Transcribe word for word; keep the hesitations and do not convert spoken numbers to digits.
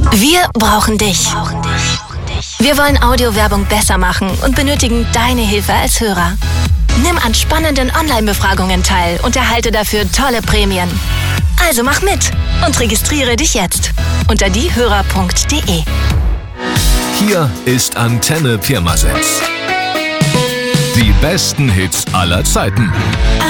Wir brauchen dich. Wir wollen Audiowerbung besser machen und benötigen deine Hilfe als Hörer. Nimm an spannenden Online-Befragungen teil und erhalte dafür tolle Prämien. Also mach mit und registriere dich jetzt unter diehörer punkt de. Hier ist Antenne Pirmasens. Die besten Hits aller Zeiten.